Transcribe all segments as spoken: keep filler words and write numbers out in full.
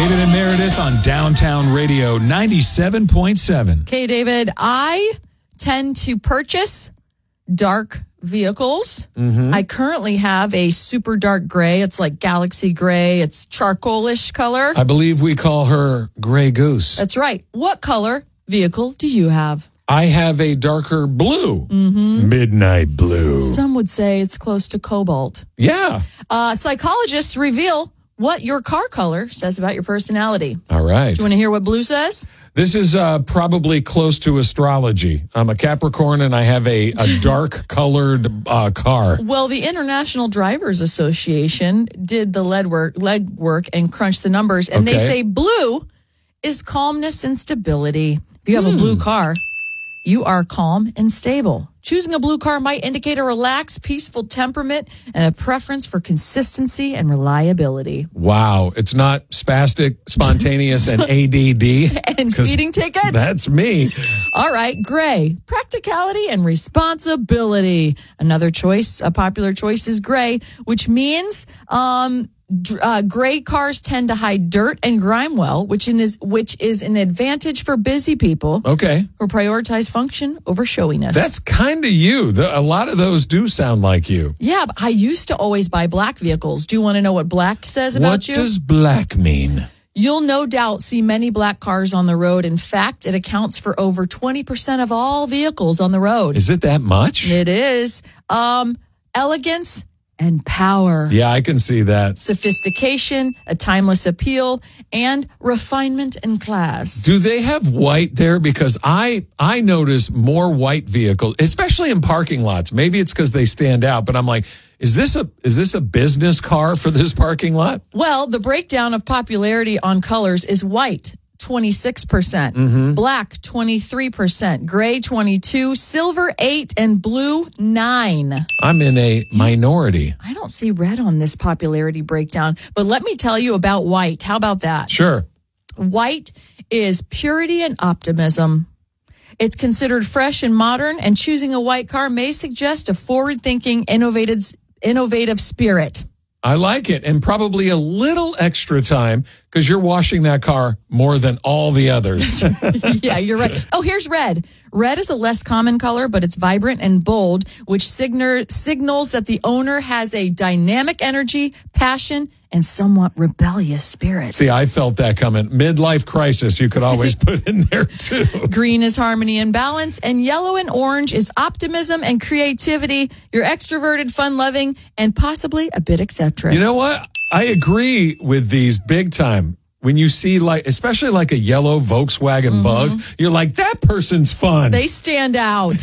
David and Meredith on Downtown Radio ninety-seven point seven. Okay, David, I tend to purchase dark vehicles. Mm-hmm. I currently have a super dark gray. It's like galaxy gray. It's charcoalish color. I believe we call her Gray Goose. That's right. What color vehicle do you have? I have a darker blue. Mm-hmm. Midnight blue. Some would say it's close to cobalt. Yeah. Uh, psychologists reveal what your car color says about your personality. All right. Do you want to hear what blue says? This is uh, probably close to astrology. I'm a Capricorn and I have a, a dark colored uh, car. Well, the International Drivers Association did the lead work, leg work and crunched the numbers, and Okay. they say blue is calmness and stability. If you have Hmm. a blue car, you are calm and stable. Choosing a blue car might indicate a relaxed, peaceful temperament and a preference for consistency and reliability. Wow. It's not spastic, spontaneous, and A D D. And speeding tickets? That's me. All right, gray, practicality and responsibility. Another choice, a popular choice is gray, which means um, dr- uh, gray cars tend to hide dirt and grime well, which is which is an advantage for busy people Okay. who prioritize function over showiness. That's kind of you. The, a lot of those do sound like you. yeah, but I used to always buy black vehicles. Do you want to know what black says about What you? does black mean? You'll no doubt see many black cars on the road. In fact, it accounts for over twenty percent of all vehicles on the road. Is it that much? It is. Um, elegance and power. Yeah, I can see that. Sophistication, a timeless appeal, and refinement and class. Do they have white there? Because I I notice more white vehicles, especially in parking lots. Maybe it's because they stand out, but I'm like, is this a is this a business car for this parking lot? Well, the breakdown of popularity on colors is white, twenty-six percent, black, twenty-three percent, gray, twenty-two, silver, eight, and blue, nine. I'm in a minority. I don't see red on this popularity breakdown, but let me tell you about white. How about that? Sure. White is purity and optimism. It's considered fresh and modern, and choosing a white car may suggest a forward-thinking, innovative, innovative spirit. I like it, and probably a little extra time because you're washing that car more than all the others. Yeah, you're right. Oh, here's red. Red is a less common color, but it's vibrant and bold, which signer, signals that the owner has a dynamic energy, passion, and somewhat rebellious spirit. See, I felt that coming. Midlife crisis, you could always put in there too. Green is harmony and balance, and yellow and orange is optimism and creativity. You're extroverted, fun-loving, and possibly a bit eccentric. You know what? I agree with these big time. When you see, like, especially like a yellow Volkswagen Bug, you're like, that person's fun. They stand out.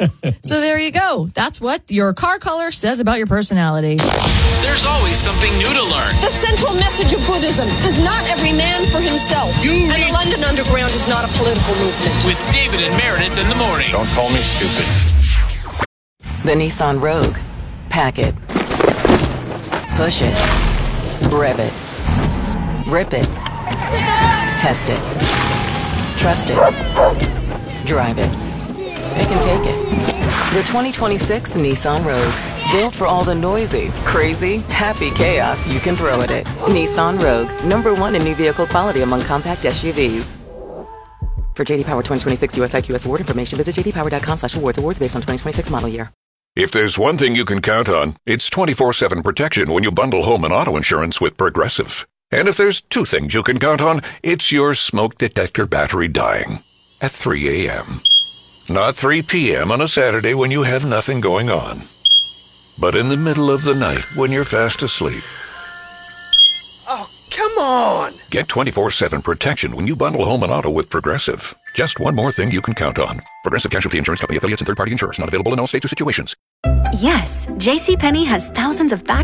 So there you go. That's what your car color says about your personality. There's always something new to learn. The central message of Buddhism is not every man for himself. You and read- the London Underground is not a political movement. With David and Meredith in the morning. Don't call me stupid. The Nissan Rogue. Pack it. Push it. Rev it. Rip it. Test it. Trust it. Drive it. Pick and take it. The twenty twenty-six Nissan Rogue. Built for all the noisy, crazy, happy chaos you can throw at it. Nissan Rogue. Number one in new vehicle quality among compact S U Vs. For J D Power twenty twenty-six U S I Q S award information, visit j d power dot com slash awards. Awards based on twenty twenty-six model year. If there's one thing you can count on, it's twenty-four seven protection when you bundle home and auto insurance with Progressive. And if there's two things you can count on, it's your smoke detector battery dying at three a.m. Not three p.m. on a Saturday when you have nothing going on, but in the middle of the night when you're fast asleep. Oh, come on! Get twenty-four seven protection when you bundle home and auto with Progressive. Just one more thing you can count on. Progressive Casualty Insurance Company affiliates and third-party insurers. Not available in all states or situations. Yes, JCPenney has thousands of back